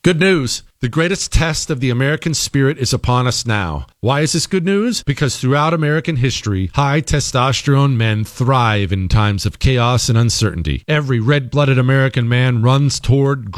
Good news. The greatest test of the American spirit is upon us now. Why is this good news? Because throughout American history, high testosterone men thrive in times of chaos and uncertainty. Every red-blooded American man runs toward